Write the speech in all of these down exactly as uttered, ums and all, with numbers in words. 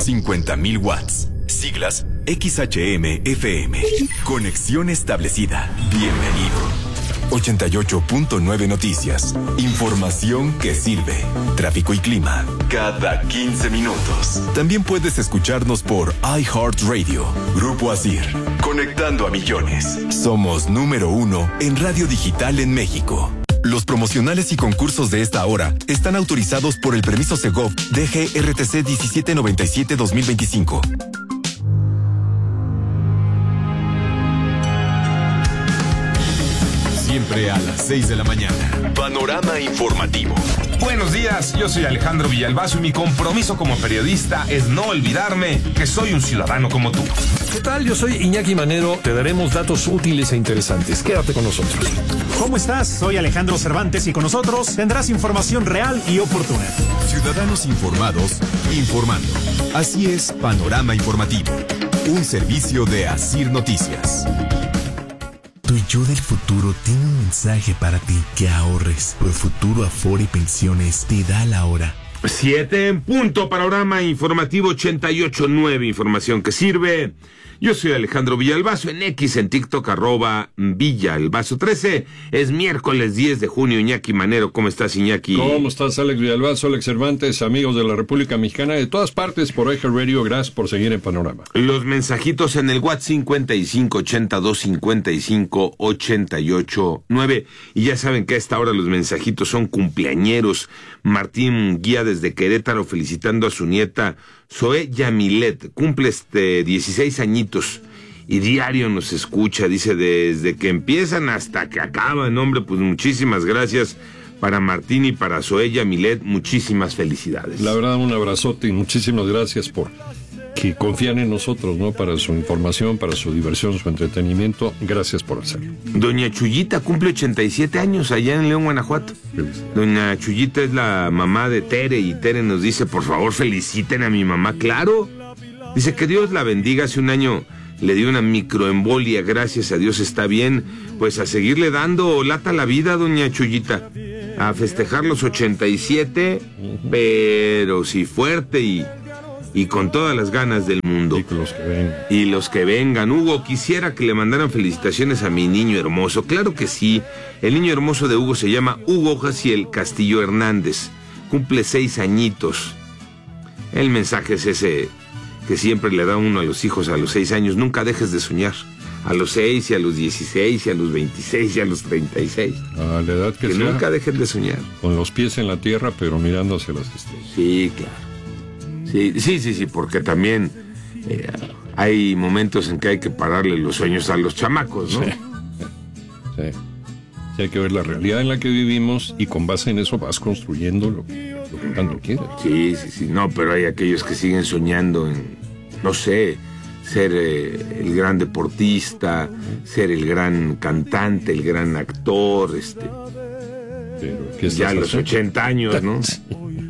cincuenta mil watts. Siglas X H M F M. Conexión establecida. Bienvenido. ochenta y ocho punto nueve Noticias. Información que sirve. Tráfico y clima. Cada quince minutos. También puedes escucharnos por iHeartRadio. Grupo Asir. Conectando a millones. Somos número uno en radio digital en México. Los promocionales y concursos de esta hora están autorizados por el permiso Segov D G R T C diecisiete noventa y siete dos mil veinticinco. Siempre a las seis de la mañana. Panorama informativo. Buenos días, yo soy Alejandro Villalbazo y mi compromiso como periodista es no olvidarme que soy un ciudadano como tú. ¿Qué tal? Yo soy Iñaki Manero. Te daremos datos útiles e interesantes. Quédate con nosotros. ¿Cómo estás? Soy Alejandro Cervantes y con nosotros tendrás información real y oportuna. Ciudadanos informados, informando. Así es Panorama Informativo. Un servicio de Asir Noticias. Tu yo del futuro tiene un mensaje para ti: que ahorres. Profuturo Afore y Pensiones te da la hora. Siete en punto, Panorama Informativo ochenta y ocho punto nueve, información que sirve. Yo soy Alejandro Villalbazo, en X, en TikTok, arroba Villalbazo trece. Es miércoles diez de junio, Iñaki Manero. ¿Cómo estás, Iñaki? ¿Cómo estás, Alex Villalbazo, Alex Cervantes, amigos de la República Mexicana, de todas partes por iHeartRadio? Gracias por seguir en Panorama. Los mensajitos en el WhatsApp cincuenta y cinco ochenta y dos cincuenta y cinco ochenta y ocho nueve. Y ya saben que a esta hora los mensajitos son cumpleañeros. Martín Guía desde Querétaro felicitando a su nieta Zoe Yamilet, cumple este dieciséis añitos y diario nos escucha, dice, desde que empiezan hasta que acaban. Hombre, pues muchísimas gracias para Martín y para Zoe Yamilet, muchísimas felicidades. La verdad, un abrazote y muchísimas gracias por que confían en nosotros, ¿no? Para su información, para su diversión, su entretenimiento. Gracias por hacerlo. Doña Chuyita cumple ochenta y siete años allá en León, Guanajuato. Doña Chuyita es la mamá de Tere y Tere nos dice, por favor, feliciten a mi mamá. Claro. Dice que Dios la bendiga. Hace un año le dio una microembolia, gracias a Dios está bien. Pues a seguirle dando lata a la vida, doña Chuyita. A festejar los ochenta y siete, uh-huh. Pero sí fuerte y... y con todas las ganas del mundo. Y los que vengan. Y los que vengan. Hugo, quisiera que le mandaran felicitaciones a mi niño hermoso. Claro que sí. El niño hermoso de Hugo se llama Hugo Jaciel Castillo Hernández. Cumple seis añitos. El mensaje es ese que siempre le da uno a los hijos a los seis años. Nunca dejes de soñar. A los seis y a los dieciséis y a los veintiséis y a los treinta y seis. A la edad que, que sea, nunca dejen de soñar. Con los pies en la tierra, pero mirando hacia las estrellas. Sí, claro. Sí, sí, sí, sí, porque también eh, hay momentos en que hay que pararle los sueños a los chamacos, ¿no? Sí, sí. Sí, hay que ver la realidad en la que vivimos y con base en eso vas construyendo lo que, lo que tanto quieres. Sí, sí, sí, no, pero hay aquellos que siguen soñando en, no sé, ser eh, el gran deportista, ser el gran cantante, el gran actor, este, pero, ¿qué ya a los haciendo? ochenta años, ¿no? Sí.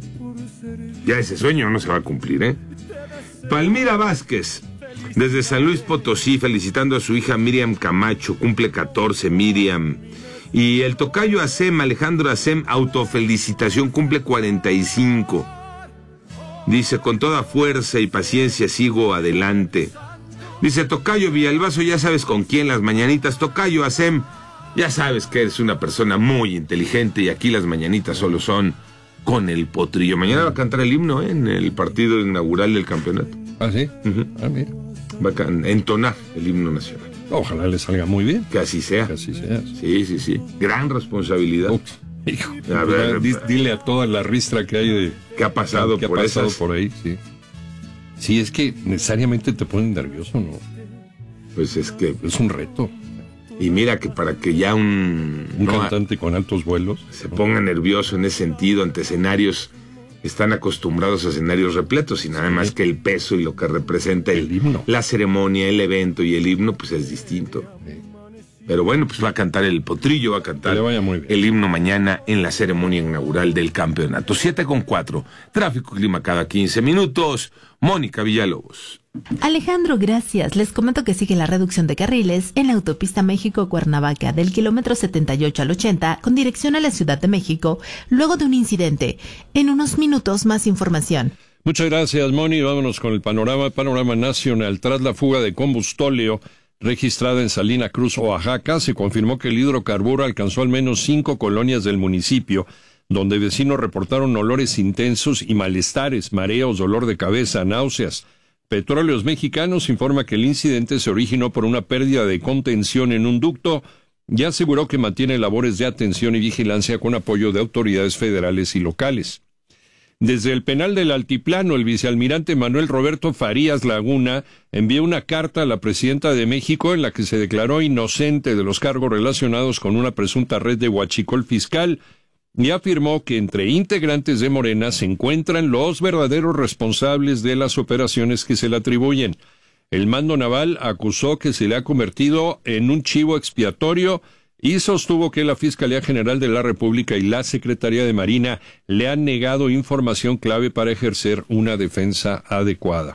Ya ese sueño no se va a cumplir, ¿eh? Palmira Vázquez, desde San Luis Potosí, felicitando a su hija Miriam Camacho, cumple catorce, Miriam. Y el tocayo Asem, Alejandro Asem, autofelicitación, cumple cuarenta y cinco. Dice, con toda fuerza y paciencia sigo adelante. Dice, tocayo Villalbazo, ya sabes con quién las mañanitas. Tocayo Asem, ya sabes que eres una persona muy inteligente y aquí las mañanitas solo son... con el potrillo. Mañana va a cantar el himno, ¿eh? En el partido inaugural del campeonato. ¿Ah, sí? Uh-huh. Ah, mira. Va a can- entonar el himno nacional. Ojalá le salga muy bien. Que así sea. Que así sea. Sí, sí, sí. Gran responsabilidad. Ups, hijo. A ver, Dile, dile a toda la ristra que hay de... ¿Qué ha pasado que por ha pasado esas? por ahí, sí. Sí, es que necesariamente te ponen nervioso, ¿no? Pues es que... Es un reto. Y mira que para que ya un... Un no, cantante con altos vuelos... se ¿no? ponga nervioso en ese sentido ante escenarios... Están acostumbrados a escenarios repletos y nada Sí. más que el peso y lo que representa el, El himno. la ceremonia, el evento y el himno, pues es distinto. Sí. Pero bueno, pues va a cantar el potrillo, va a cantar Que le vaya muy bien. el himno mañana en la ceremonia inaugural del campeonato. siete con cuatro, tráfico y clima cada quince minutos. Mónica Villalobos. Alejandro, gracias. Les comento que sigue la reducción de carriles en la autopista México-Cuernavaca del kilómetro setenta y ocho al ochenta con dirección a la Ciudad de México luego de un incidente. En unos minutos más información. Muchas gracias, Moni. Vámonos con el panorama, panorama nacional. Tras la fuga de combustóleo registrada en Salina Cruz, Oaxaca, se confirmó que el hidrocarburo alcanzó al menos cinco colonias del municipio, donde vecinos reportaron olores intensos y malestares, mareos, dolor de cabeza, náuseas. Petróleos Mexicanos informa que el incidente se originó por una pérdida de contención en un ducto y aseguró que mantiene labores de atención y vigilancia con apoyo de autoridades federales y locales. Desde el penal del Altiplano, el vicealmirante Manuel Roberto Farías Laguna envió una carta a la presidenta de México en la que se declaró inocente de los cargos relacionados con una presunta red de huachicol fiscal y afirmó que entre integrantes de Morena se encuentran los verdaderos responsables de las operaciones que se le atribuyen. El mando naval acusó que se le ha convertido en un chivo expiatorio y sostuvo que la Fiscalía General de la República y la Secretaría de Marina le han negado información clave para ejercer una defensa adecuada.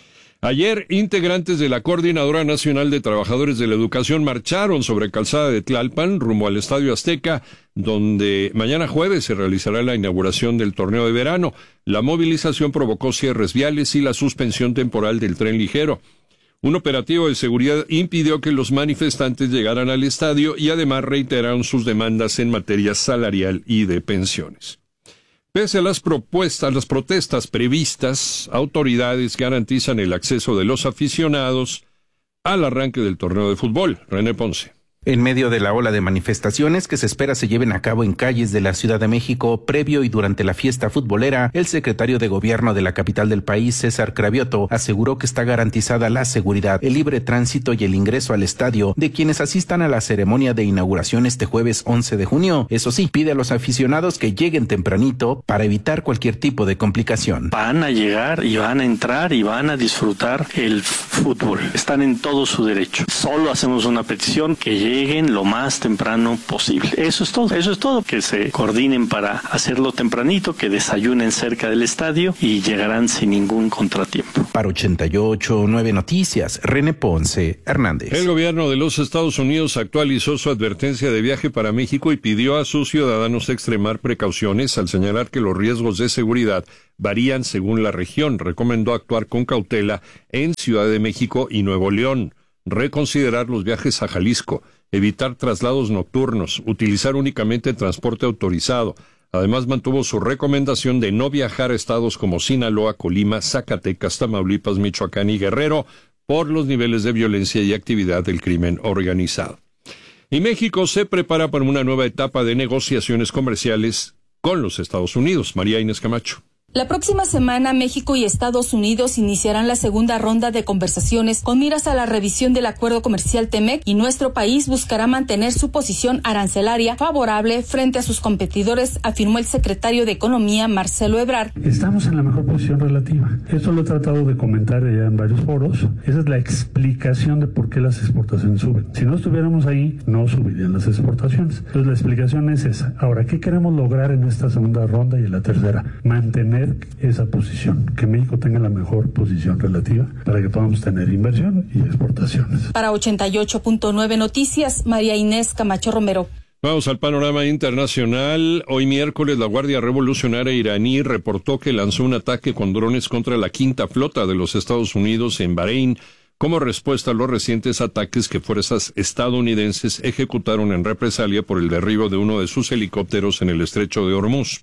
Ayer, integrantes de la Coordinadora Nacional de Trabajadores de la Educación marcharon sobre Calzada de Tlalpan rumbo al Estadio Azteca, donde mañana jueves se realizará la inauguración del torneo de verano. La movilización provocó cierres viales y la suspensión temporal del tren ligero. Un operativo de seguridad impidió que los manifestantes llegaran al estadio y además reiteraron sus demandas en materia salarial y de pensiones. Pese a las propuestas, las protestas previstas, autoridades garantizan el acceso de los aficionados al arranque del torneo de fútbol. René Ponce. En medio de la ola de manifestaciones que se espera se lleven a cabo en calles de la Ciudad de México, previo y durante la fiesta futbolera, el secretario de Gobierno de la capital del país, César Cravioto, aseguró que está garantizada la seguridad, el libre tránsito y el ingreso al estadio de quienes asistan a la ceremonia de inauguración este jueves once de junio. Eso sí, pide a los aficionados que lleguen tempranito para evitar cualquier tipo de complicación. Van a llegar y van a entrar y van a disfrutar el fútbol. Están en todo su derecho. Solo hacemos una petición que llegue lleguen lo más temprano posible. Eso es todo, eso es todo. Que se coordinen para hacerlo tempranito, que desayunen cerca del estadio y llegarán sin ningún contratiempo. Para ochenta y ocho punto nueve Noticias, René Ponce Hernández. El gobierno de los Estados Unidos actualizó su advertencia de viaje para México y pidió a sus ciudadanos extremar precauciones al señalar que los riesgos de seguridad varían según la región. Recomendó actuar con cautela en Ciudad de México y Nuevo León, reconsiderar los viajes a Jalisco, evitar traslados nocturnos, utilizar únicamente transporte autorizado. Además, mantuvo su recomendación de no viajar a estados como Sinaloa, Colima, Zacatecas, Tamaulipas, Michoacán y Guerrero por los niveles de violencia y actividad del crimen organizado. Y México se prepara para una nueva etapa de negociaciones comerciales con los Estados Unidos. María Inés Camacho. La próxima semana, México y Estados Unidos iniciarán la segunda ronda de conversaciones con miras a la revisión del acuerdo comercial TEMEC y nuestro país buscará mantener su posición arancelaria favorable frente a sus competidores, afirmó el secretario de Economía, Marcelo Ebrard. Estamos en la mejor posición relativa. Esto lo he tratado de comentar ya en varios foros. Esa es la explicación de por qué las exportaciones suben. Si no estuviéramos ahí, no subirían las exportaciones. Entonces la explicación es esa. Ahora, ¿qué queremos lograr en esta segunda ronda y en la tercera? Mantener esa posición, que México tenga la mejor posición relativa para que podamos tener inversión y exportaciones. Para ochenta y ocho punto nueve Noticias, María Inés Camacho Romero. Vamos al panorama internacional. Hoy miércoles la Guardia Revolucionaria iraní reportó que lanzó un ataque con drones contra la quinta flota de los Estados Unidos en Bahrein como respuesta a los recientes ataques que fuerzas estadounidenses ejecutaron en represalia por el derribo de uno de sus helicópteros en el estrecho de Hormuz.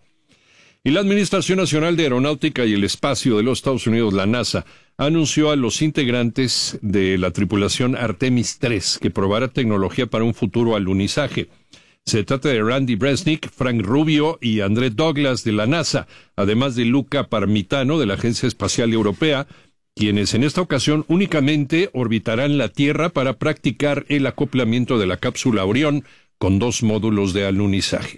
Y la Administración Nacional de Aeronáutica y el Espacio de los Estados Unidos, la NASA, anunció a los integrantes de la tripulación Artemis tres que probará tecnología para un futuro alunizaje. Se trata de Randy Bresnik, Frank Rubio y André Douglas de la NASA, además de Luca Parmitano de la Agencia Espacial Europea, quienes en esta ocasión únicamente orbitarán la Tierra para practicar el acoplamiento de la cápsula Orión con dos módulos de alunizaje.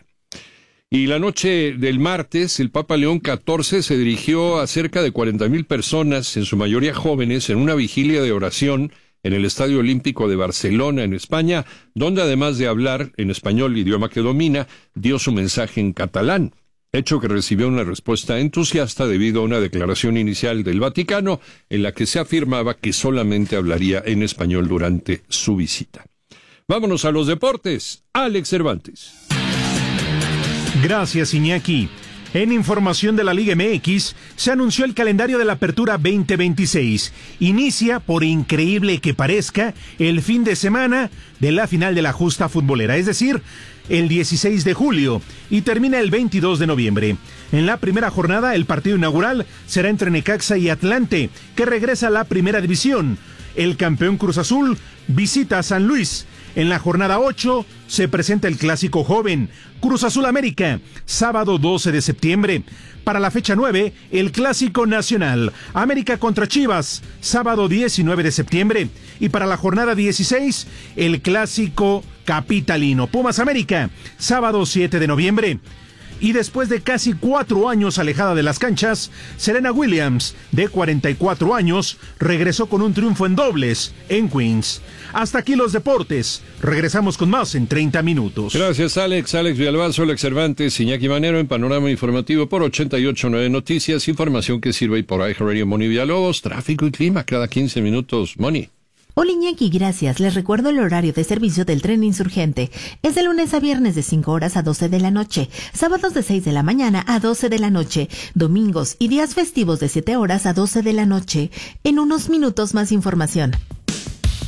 Y la noche del martes, el Papa León catorce se dirigió a cerca de cuarenta mil personas, en su mayoría jóvenes, en una vigilia de oración en el Estadio Olímpico de Barcelona, en España, donde además de hablar en español, idioma que domina, dio su mensaje en catalán, hecho que recibió una respuesta entusiasta debido a una declaración inicial del Vaticano en la que se afirmaba que solamente hablaría en español durante su visita. Vámonos a los deportes. Alex Cervantes. Gracias, Iñaki. En información de la Liga M X, se anunció el calendario de la Apertura veinte veintiséis. Inicia, por increíble que parezca, el fin de semana de la final de la justa futbolera, es decir, el dieciséis de julio, y termina el veintidós de noviembre. En la primera jornada, el partido inaugural será entre Necaxa y Atlante, que regresa a la primera división. El campeón Cruz Azul visita a San Luis. En la jornada ocho se presenta el clásico joven, Cruz Azul América, sábado doce de septiembre. Para la fecha nueve, el clásico nacional, América contra Chivas, sábado diecinueve de septiembre. Y para la jornada dieciséis, el clásico capitalino, Pumas América, sábado siete de noviembre. Y después de casi cuatro años alejada de las canchas, Serena Williams, de cuarenta y cuatro años, regresó con un triunfo en dobles en Queens. Hasta aquí los deportes. Regresamos con más en treinta minutos. Gracias, Alex. Alex Villalbazo, Alex Cervantes, Iñaki Manero en Panorama Informativo por ochenta y ocho punto nueve Noticias. Información que sirve y por iHeartRadio. Moni Villalobos, tráfico y clima cada quince minutos. Moni. Hola Iñaki, gracias. Les recuerdo el horario de servicio del tren insurgente. Es de lunes a viernes de cinco horas a doce de la noche, sábados de seis de la mañana a doce de la noche, domingos y días festivos de siete horas a doce de la noche. En unos minutos más información.